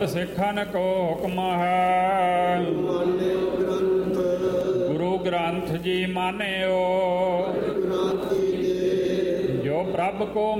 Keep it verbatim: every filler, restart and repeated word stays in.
ਸਤ ਸਿੱਖਨ ਕੋ ਹੁਕਮ ਹੈ। ਗੁਰੂ ਗ੍ਰੰਥ ਜੀ ਮਾਨਿਓ ਜੋ ਪ੍ਰਭ ਕੋ